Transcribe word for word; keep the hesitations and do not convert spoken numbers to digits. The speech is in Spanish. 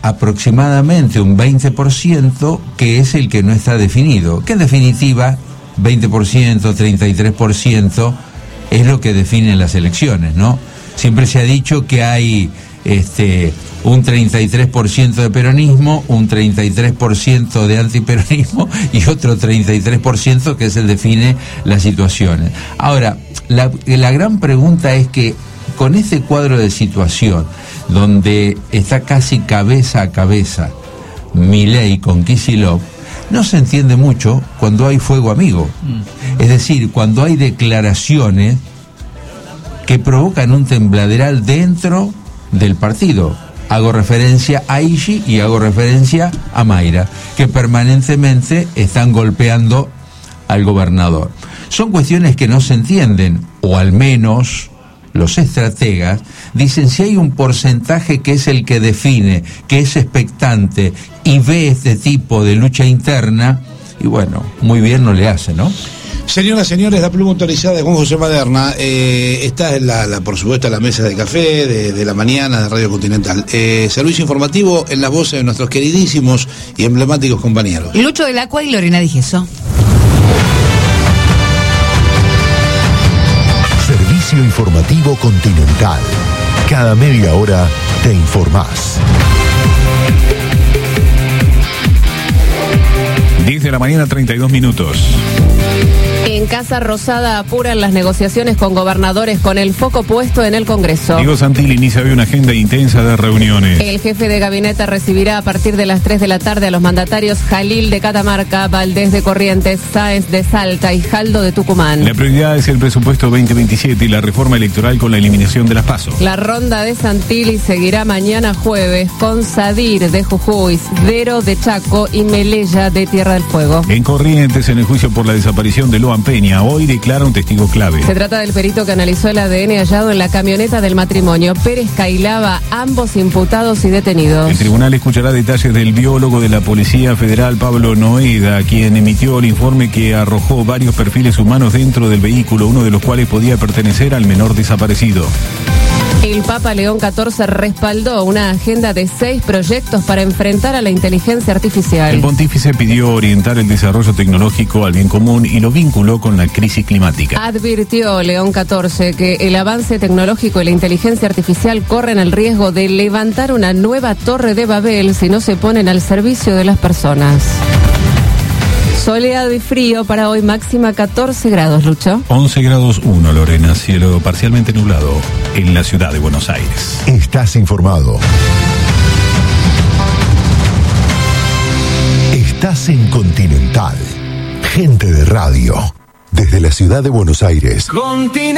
aproximadamente un veinte por ciento que es el que no está definido, que en definitiva veinte por ciento, treinta y tres por ciento es lo que definen las elecciones, ¿no? Siempre se ha dicho que hay este un treinta y tres por ciento de peronismo, un treinta y tres por ciento de antiperonismo y otro treinta y tres por ciento que es el que define las situaciones. Ahora, la, la gran pregunta es que con ese cuadro de situación, donde está casi cabeza a cabeza Milei con Kicillof, no se entiende mucho cuando hay fuego amigo. Es decir, cuando hay declaraciones que provocan un tembladeral dentro del partido. Hago referencia a Igi y hago referencia a Mayra, que permanentemente están golpeando al gobernador. Son cuestiones que no se entienden, o al menos los estrategas dicen: si hay un porcentaje que es el que define, que es expectante y ve este tipo de lucha interna, y bueno, muy bien no le hace, ¿no? Señoras, señores, la pluma autorizada de Juan José Maderna. Eh, esta es, la, la, por supuesto, la mesa de café de, de la mañana de Radio Continental. Eh, servicio informativo en las voces de nuestros queridísimos y emblemáticos compañeros. Lucho del Acua y Lorena Digeso. Servicio informativo Continental. Cada media hora te informás. diez de la mañana, treinta y dos minutos. En Casa Rosada apuran las negociaciones con gobernadores con el foco puesto en el Congreso. Diego Santilli inicia hoy una agenda intensa de reuniones. El jefe de gabinete recibirá a partir de las tres de la tarde a los mandatarios Jalil de Catamarca, Valdés de Corrientes, Sáenz de Salta y Jaldo de Tucumán. La prioridad es el presupuesto veinte veintisiete y la reforma electoral con la eliminación de las PASO. La ronda de Santilli seguirá mañana jueves con Sadir de Jujuy, Dero de Chaco y Melella de Tierra del Fuego. En Corrientes, en el juicio por la desaparición de Loan Peña, hoy declara un testigo clave. Se trata del perito que analizó el A D N hallado en la camioneta del matrimonio Pérez Cailaba, ambos imputados y detenidos. El tribunal escuchará detalles del biólogo de la Policía Federal, Pablo Noeda, quien emitió el informe que arrojó varios perfiles humanos dentro del vehículo, uno de los cuales podía pertenecer al menor desaparecido. El Papa León catorce respaldó una agenda de seis proyectos para enfrentar a la inteligencia artificial. El pontífice pidió orientar el desarrollo tecnológico al bien común y lo vinculó con la crisis climática. Advirtió León catorce que el avance tecnológico y la inteligencia artificial corren el riesgo de levantar una nueva torre de Babel si no se ponen al servicio de las personas. Soleado y frío para hoy, máxima catorce grados, Lucho. once grados uno, Lorena, cielo parcialmente nublado en la ciudad de Buenos Aires. Estás informado. Estás en Continental. Gente de radio. Desde la ciudad de Buenos Aires. Continental.